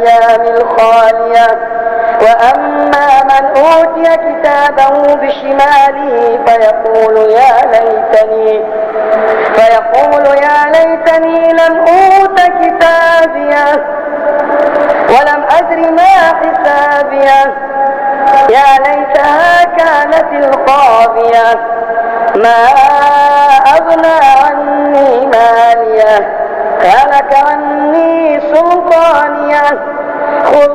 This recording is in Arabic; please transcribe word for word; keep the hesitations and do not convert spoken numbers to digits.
الأيام الخالية. وأما من أوتي كتابه بشماله فيقول يا ليتني فيقول يا ليتني لم أوت كتابيه ولم أدر ما حسابيه يا ليتها كانت القاضية ما أغنى عني ماليه هلك عني سلطانيه.